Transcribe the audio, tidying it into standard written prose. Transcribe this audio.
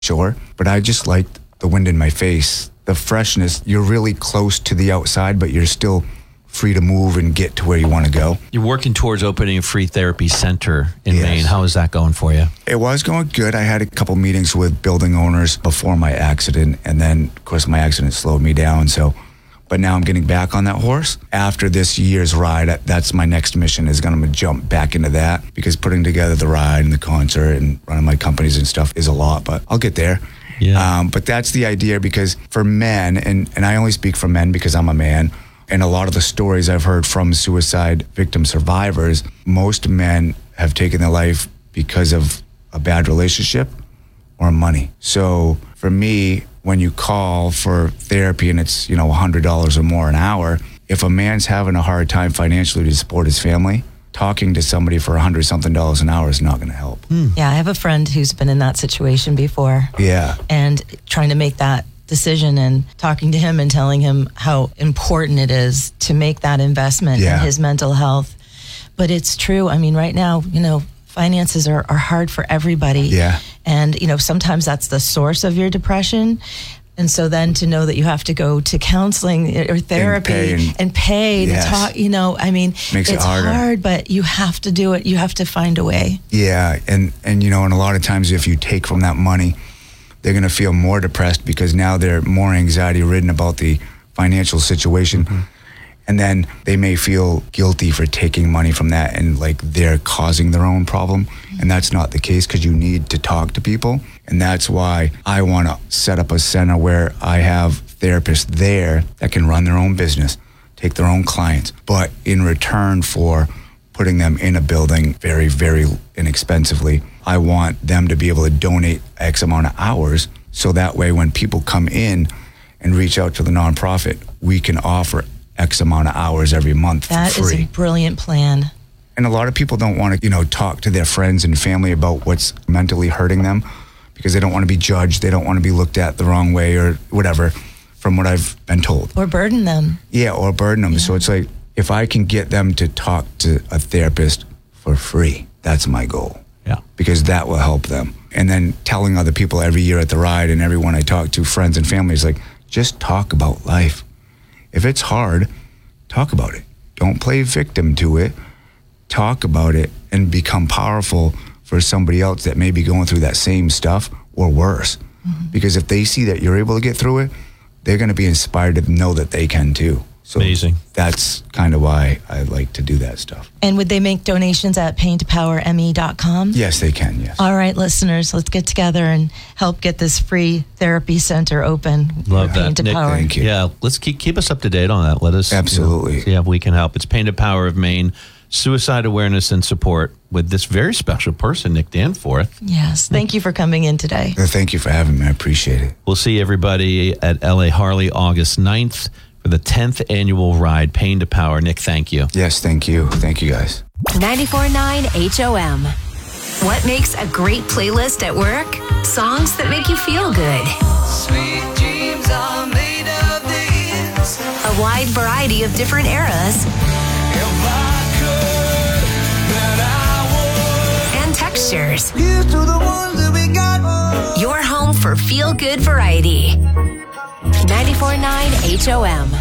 Sure, but I just liked the wind in my face, the freshness. You're really close to the outside, but you're still free to move and get to where you want to go. You're working towards opening a free therapy center in Yes. Maine. How is that going for you? It was going good. I had a couple meetings with building owners before my accident, and then, of course, my accident slowed me down. But now I'm getting back on that horse. After this year's ride, that's my next mission, is going to jump back into that, because putting together the ride and the concert and running my companies and stuff is a lot, but I'll get there. Yeah. But that's the idea, because for men, and I only speak for men because I'm a man, and a lot of the stories I've heard from suicide victim survivors, most men have taken their life because of a bad relationship or money. So for me, when you call for therapy and it's, $100 or more an hour, if a man's having a hard time financially to support his family, talking to somebody for $100-something an hour is not going to help. Yeah, I have a friend who's been in that situation before. Yeah. And trying to make that decision, and talking to him and telling him how important it is to make that investment in his mental health. But it's true. I mean, right now, finances are hard for everybody. Yeah. And, sometimes that's the source of your depression. And so then to know that you have to go to counseling or therapy and pay to talk, Makes it it's harder. hard, but you have to do it. You have to find a way. Yeah, and and a lot of times if you take from that money, they're going to feel more depressed, because now they're more anxiety ridden about the financial situation. Mm-hmm. And then they may feel guilty for taking money from that, and like they're causing their own problem. And that's not the case, because you need to talk to people. And that's why I want to set up a center where I have therapists there that can run their own business, take their own clients. But in return for putting them in a building very, very inexpensively, I want them to be able to donate X amount of hours, so that way when people come in and reach out to the nonprofit, we can offer X amount of hours every month for free. That is a brilliant plan. And a lot of people don't want to, talk to their friends and family about what's mentally hurting them, because they don't want to be judged. They don't want to be looked at the wrong way or whatever, from what I've been told. Or burden them. Yeah, or burden them. Yeah. So it's like, if I can get them to talk to a therapist for free, that's my goal. Yeah. Because that will help them. And then telling other people every year at the ride, and everyone I talk to, friends and family, is like, just talk about life. If it's hard, talk about it. Don't play victim to it. Talk about it and become powerful for somebody else that may be going through that same stuff or worse. Mm-hmm. Because if they see that you're able to get through it, they're going to be inspired to know that they can too. So amazing. That's kind of why I like to do that stuff. And would they make donations at paintopowerme.com? Yes, they can, yes. All right, listeners, let's get together and help get this free therapy center open. Love that. Pain to Nick, Power. Thank you. Yeah, let's keep us up to date on that. Let us Absolutely. see how we can help. It's Pain to Power of Maine, suicide awareness and support, with this very special person, Nick Danforth. Yes, thank you for coming in today. Thank you for having me. I appreciate it. We'll see everybody at LA Harley August 9th for the 10th annual ride, Pain to Power. Nick, thank you. Yes, thank you. Thank you, guys. 94.9 HOM. What makes a great playlist at work? Songs that make you feel good. Sweet dreams are made of these. A wide variety of different eras. If I could, then I would. And textures. Here's to the ones that we got. Your home for feel-good variety. 94.9 HOM.